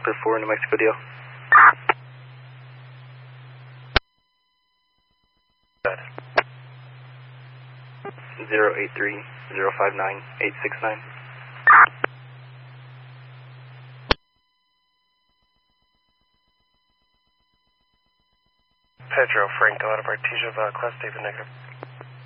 per 4 New Mexico deal. 083-059-869. Pedro, Frank, out of Artesia, Class David negative.